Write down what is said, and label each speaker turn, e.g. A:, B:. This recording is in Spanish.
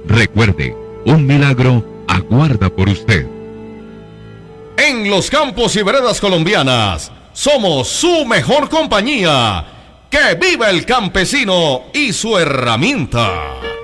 A: Recuerde, un milagro aguarda por usted.
B: En los campos y veredas colombianas, somos su mejor compañía. ¡Que viva el campesino y su herramienta!